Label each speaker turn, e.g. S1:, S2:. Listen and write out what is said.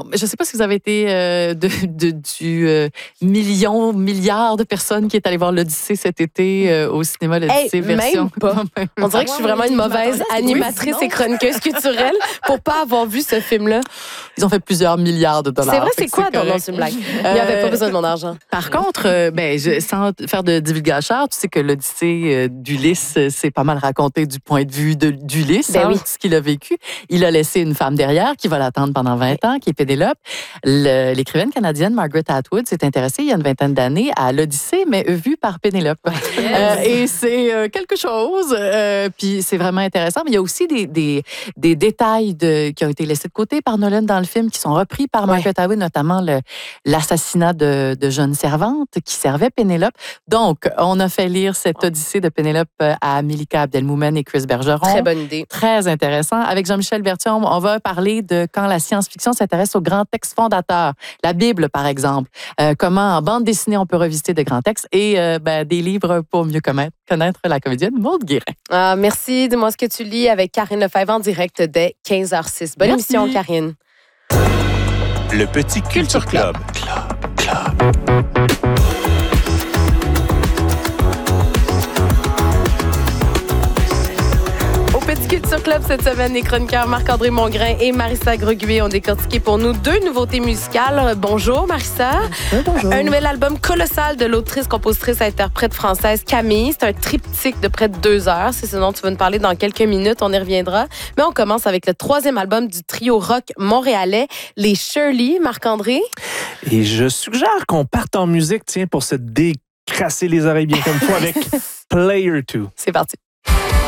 S1: je ne sais pas si vous avez été du milliard de personnes qui est allé voir l'Odyssée cet été au cinéma, l'Odyssée version.
S2: Même pas. On dirait que je suis vraiment une mauvaise animatrice et chroniqueuse culturelle pour pas avoir vu ce film-là.
S1: Ils ont fait plusieurs milliards de dollars.
S2: C'est vrai, c'est quoi ton nom, c'est une blague? Il n'y avait pas besoin de mon argent.
S1: Par contre, sans faire de divulgacheur, tu sais que l'Odyssée d'Ulysse, c'est pas mal raconté du point de vue d'Ulysse, ce qu'il a vécu. Il a laissé une femme derrière qui va l'attendre pendant 20 ans, qui est Pénélope. L'écrivaine canadienne Margaret Atwood s'est intéressée il y a une vingtaine d'années à l'Odyssée, mais vue par Pénélope. Et c'est quelque chose. Puis c'est vraiment intéressant. Mais il y a aussi des détails qui ont été laissés de côté par Nolan dans le film, qui sont repris par Margaret Atwood, notamment l'assassinat de jeunes servantes qui servaient Pénélope. Donc, on a fait lire cette Odyssée de Pénélope à Milika Abdelmoumen et Chris Bergeron.
S2: Très bonne idée.
S1: Très intéressant. Avec Jean-Michel Berthiaume, on va parler de quand la science-fiction s'intéresse aux grands textes fondateurs. La Bible, par exemple. Comment, en bande dessinée, on peut revisiter de grands textes et des livres pour mieux connaître la comédienne Maude Guérin.
S2: Merci. Dis-moi ce que tu lis avec Karine Lefebvre en direct dès 15h06. Bonne émission, Karine.
S3: Le Petit Culture Club.
S2: Culture Club cette semaine, les chroniqueurs Marc-André Mongrain et Marissa Greguet ont décortiqué pour nous 2 nouveautés musicales. Bonjour Marissa.
S1: Bonjour.
S2: Un nouvel album colossal de l'autrice, compositrice, interprète française Camille. C'est un triptyque de près de 2 heures. C'est ce dont tu vas nous parler dans quelques minutes. On y reviendra. Mais on commence avec le 3e album du trio rock montréalais, les Shirley. Marc-André.
S4: Et je suggère qu'on parte en musique, pour se décrasser les oreilles bien comme il faut avec Player 2.
S2: C'est parti.